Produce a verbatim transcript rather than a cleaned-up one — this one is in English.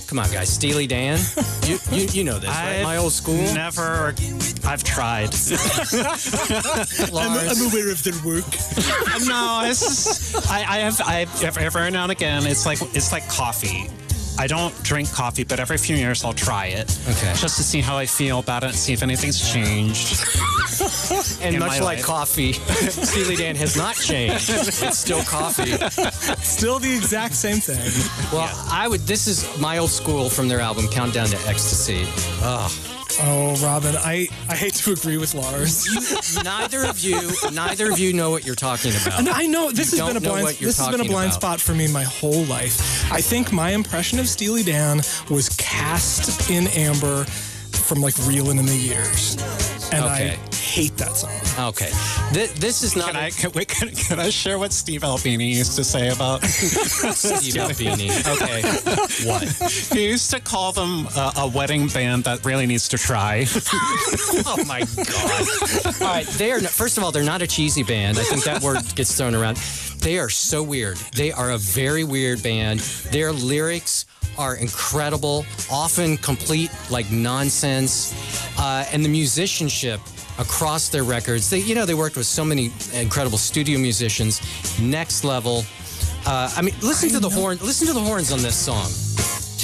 Come on, guys. Steely Dan. You you, you know this, right? My old school. Never. I've tried. I'm, I'm aware of their work. No, it's just, I, I have I every now and again. It's like it's like coffee. I don't drink coffee, but every few years I'll try it. Okay. Just to see how I feel about it and see if anything's changed. And much like life. coffee, Steely Dan has not changed. It's still coffee. Still the exact same thing. Well, yeah. I would. This is my old school from their album Countdown to Ecstasy. Ugh. Oh, Robin, I, I hate to agree with Lars. You, neither of you, neither of you know what you're talking about. And I know this You has been a don't know blind. what you're This has been a talking blind about. spot for me my whole life. I think my impression of Steely Dan was cast in amber from like Reelin' in the Years, and Okay. I hate that song. Okay, Th- this is not Can a- I can, wait, can, can I share what Steve Albini used to say about Steve Albini. Okay, what? He used to call them uh, a wedding band that really needs to try. Oh my God! All right, they are. Not, first of all, they're not a cheesy band. I think that word gets thrown around. They are so weird. They are a very weird band. Their lyrics are incredible, often complete like nonsense, uh, and the musicianship across their records. They, you know, they worked with so many incredible studio musicians. Next level. Uh, I mean, listen I to the know. horn. Listen to the horns on this song.